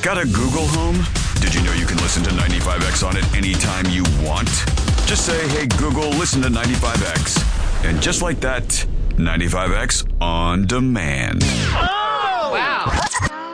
Got a Google Home? Did you know you can listen to 95X on it anytime you want? Just say, hey, Google, listen to 95X. And just like that, 95X on demand.